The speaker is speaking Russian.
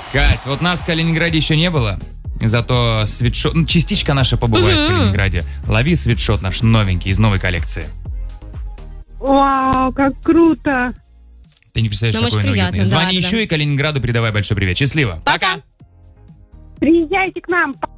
Кать, вот нас в Калининграде еще не было, зато свитшот, частичка наша побывает в Калининграде. Лови свитшот наш новенький, из новой коллекции. Вау, как круто. Ты не представляешь, какой он уютный. Звони еще и Калининграду передавай большой привет. Счастливо. Пока. Приезжайте к нам.